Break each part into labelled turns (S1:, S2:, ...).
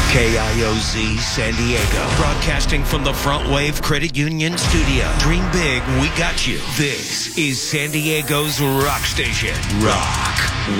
S1: KIOZ San Diego. Broadcasting from the Front Wave Credit Union studio. Dream big, we got you. This is San Diego's rock station. Rock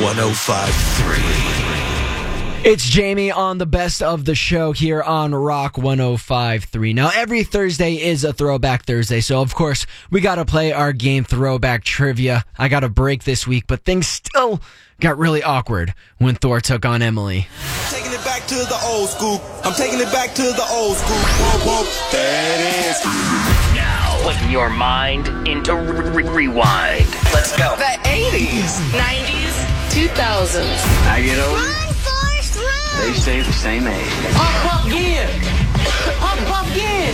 S1: 105.3.
S2: It's Jamie on the best of the show here on Rock 105.3. Now, every Thursday is a Throwback Thursday, so of course, we got to play our game Throwback Trivia. I got a break this week, but things still got really awkward when Thor took on Emily.
S3: Taking it back to the old school. I'm taking it back to the old school. Whoa, whoa, there it is.
S4: Now, put your mind into rewind. Let's go.
S5: The 80s, 90s, 2000s.
S4: I get older. They stay the same age.
S5: Up again. Up again.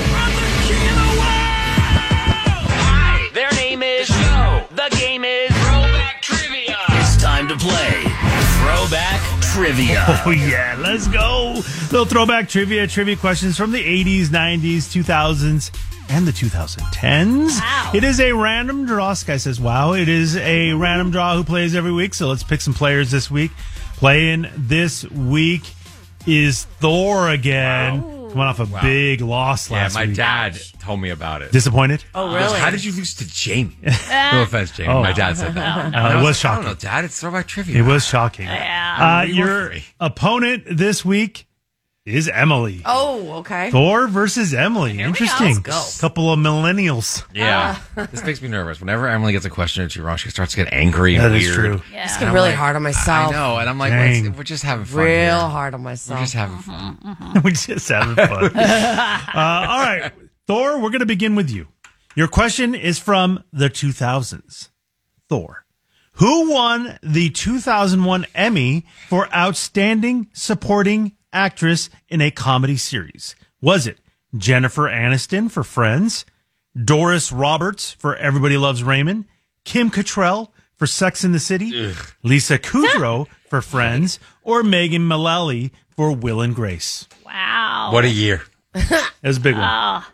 S4: Hi, their name is Joe. The game is Throwback Trivia. It's time to play Throwback Trivia.
S6: Oh, yeah, let's go. Little Throwback Trivia questions from the 80s, 90s, 2000s, and the 2010s.
S7: Wow.
S6: It is a random draw. Sky says, wow. It is a random draw who plays every week, so let's pick some players this week. Playing this week is Thor again. Wow. Coming off a big loss last week.
S7: Yeah, my dad told me about it.
S6: Disappointed?
S7: Oh, really? How did you lose to Jamie? No offense, Jamie.
S6: Oh.
S7: My dad said that.
S6: It was shocking.
S7: I don't know, Dad. It's Throwback Trivia.
S6: It was shocking.
S5: Yeah.
S6: Your opponent this week is Emily.
S5: Oh, okay.
S6: Thor versus Emily. Interesting.
S5: Let's go.
S6: Couple of millennials.
S7: Yeah. This makes me nervous. Whenever Emily gets a question or two wrong, she starts to get angry and
S6: That
S7: weird.
S6: is true.
S5: Yeah. It's really hard on myself.
S7: I know. And I'm like,
S6: Dang.
S7: we're just having fun.
S5: Real
S7: here.
S5: hard on myself.
S7: We're just having fun.
S6: We're just having fun. All right. Thor, we're going to begin with you. Your question is from the 2000s. Thor. Who won the 2001 Emmy for Outstanding Supporting Actress in a Comedy Series? Was it Jennifer Aniston for Friends, Doris Roberts for Everybody Loves Raymond, Kim Cattrall for Sex and the City, Lisa Kudrow for Friends, or Megan Mullally for Will and Grace?
S5: Wow.
S7: What a year.
S6: It was a big one.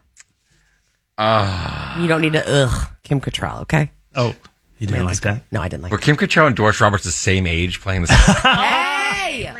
S5: You don't need to, Kim Cattrall, okay?
S6: Oh, you didn't like that?
S5: No, I didn't like
S7: Were Kim Cattrall and Doris Roberts the same age playing the same?
S5: Hey!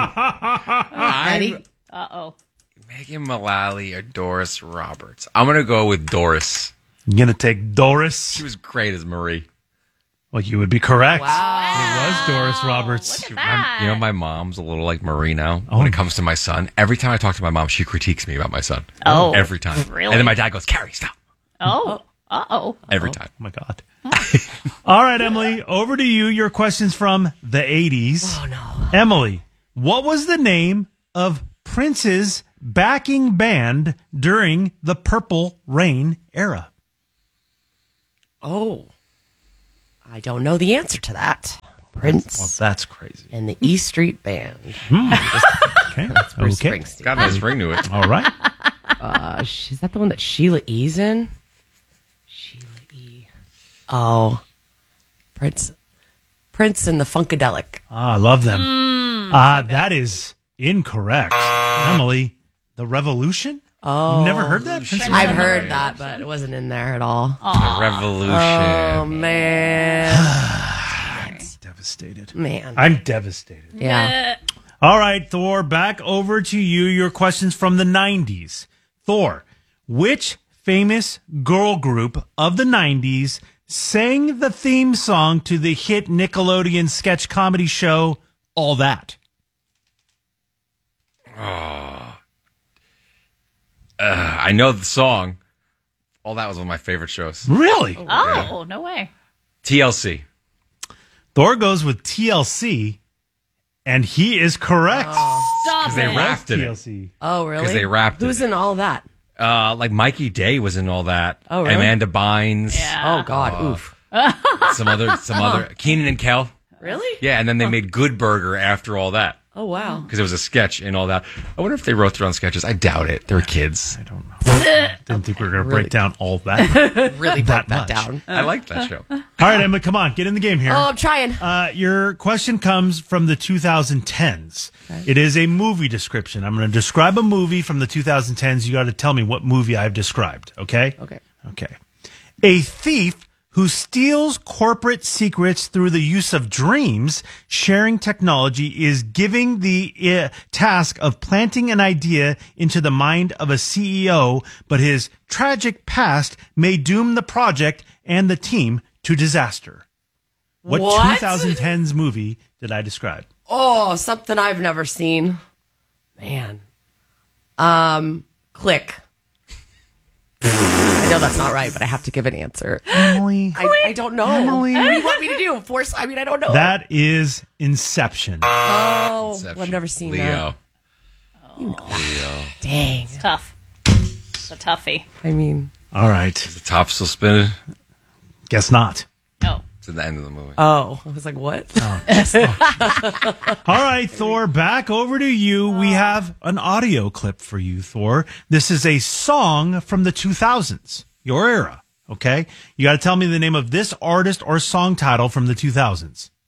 S7: I'm
S5: Uh-oh.
S7: Megan Mullally or Doris Roberts. I'm going to go with Doris.
S6: You're going to take Doris?
S7: She was great as Marie.
S6: Well, you would be correct.
S5: Wow.
S6: It was Doris Roberts.
S5: Look at that.
S7: You know, my mom's a little like Marie now when it comes to my son. Every time I talk to my mom, she critiques me about my son.
S5: Oh.
S7: Every time.
S5: Really?
S7: And then my dad goes, Carrie, stop.
S5: Oh. Uh-oh.
S7: Every time.
S6: Oh, my God. All right, Emily, over to you. Your questions from the 80s.
S5: Oh, no.
S6: Emily, what was the name of Prince's backing band during the Purple Rain era?
S5: Oh. I don't know the answer to that. Prince
S6: Well, that's crazy.
S5: and the E Street Band.
S6: Okay.
S5: Bruce
S6: Okay.
S5: Springsteen.
S7: Got a nice ring to it.
S6: All right.
S5: Is that the one that Sheila E's in? Sheila E. Oh. Prince and the Funkadelic.
S6: I love them. That is incorrect. Emily, The Revolution?
S5: Oh.
S6: You never heard that?
S5: I've heard that, but it wasn't in there at all.
S7: The Revolution.
S5: Oh, man.
S6: Devastated.
S5: Man.
S6: I'm devastated.
S5: Yeah.
S6: All right, Thor, back over to you. Your questions from the 90s. Thor, which famous girl group of the 90s sang the theme song to the hit Nickelodeon sketch comedy show All That?
S7: I know the song. All that was one of my favorite shows.
S6: Really?
S8: Oh, no way.
S7: TLC.
S6: Thor goes with TLC, and he is correct.
S8: Stop
S7: Because they
S8: it.
S7: rapped in it.
S6: TLC.
S5: Oh, really?
S7: 'Cause they rapped
S5: Who's
S7: it.
S5: in all that?
S7: Like Mikey Day was in all that.
S5: Oh, really?
S7: Amanda Bynes.
S5: Oh, God. Oof.
S7: Some other. Keenan and Kel.
S5: Really?
S7: Yeah, and then they made Good Burger after all that.
S5: Oh, wow.
S7: Because it was a sketch and all that. I wonder if they wrote their own sketches. I doubt it. They're kids.
S6: I don't know. Didn't think we were going to break down all that.
S5: Really broke that
S6: much.
S5: down.
S7: I liked that show.
S6: All right, Emma, come on. Get in the game here.
S5: Oh, I'm trying.
S6: Your question comes from the 2010s. Okay. It is a movie description. I'm going to describe a movie from the 2010s. You got to tell me what movie I've described, okay?
S5: Okay.
S6: Okay. A thief who steals corporate secrets through the use of dreams, sharing technology is giving the task of planting an idea into the mind of a CEO, but his tragic past may doom the project and the team to disaster. What? 2010's movie did I describe?
S5: Oh, something I've never seen. Man. Click. I know that's not right, but I have to give an answer.
S6: Emily.
S5: I don't know.
S6: Emily.
S5: What do you want me to do? Force? I mean, I don't know.
S6: That is Inception.
S5: Oh,
S7: Inception.
S5: well, I've never seen
S7: Leo.
S5: that.
S7: Leo.
S5: Dang.
S8: It's tough. It's a toughie.
S5: I mean,
S6: All right.
S7: Is the top still spinning?
S6: Guess not.
S8: Oh.
S7: It's at the end of the movie.
S5: I was like, what?
S6: All right, Thor, back over to you. We have an audio clip for you, Thor. This is a song from the 2000s, your era, okay? You got to tell me the name of this artist or song title from the 2000s.